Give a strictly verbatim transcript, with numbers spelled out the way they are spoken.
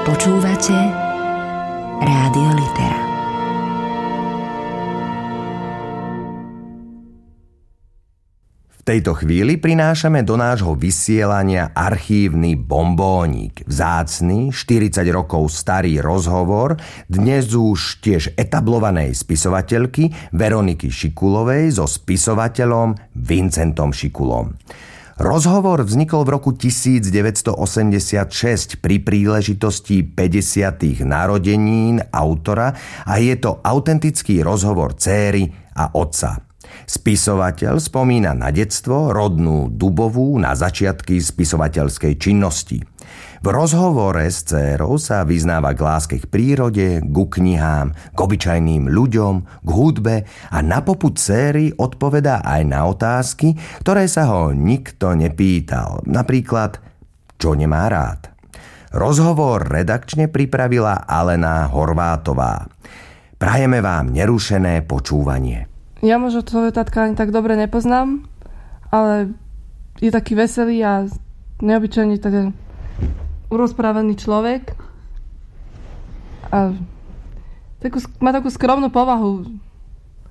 Počúvate Rádio Litera. V tejto chvíli prinášame do nášho vysielania archívny bombónik. Vzácny, štyridsať rokov starý rozhovor dnes už tiež etablovanej spisovateľky Veroniky Šikulovej so spisovateľom Vincentom Šikulom. Rozhovor vznikol v roku devätnásťstoosemdesiatšesť pri príležitosti päťdesiatych narodenín autora a je to autentický rozhovor dcéry a otca. Spisovateľ spomína na detstvo, rodnú Dubovú, na začiatky spisovateľskej činnosti. V rozhovore s dcérou sa vyznáva k láske k prírode, ku knihám, k obyčajným ľuďom, k hudbe a na popud dcéry odpovedá aj na otázky, ktoré sa ho nikto nepýtal. Napríklad, čo nemá rád. Rozhovor redakčne pripravila Alena Horvátová. Prajeme vám nerušené počúvanie. Ja možno tvojho tatka ani tak dobre nepoznám, ale je taký veselý a neobyčajne taký urozprávaný človek. A takú, má takú skromnú povahu.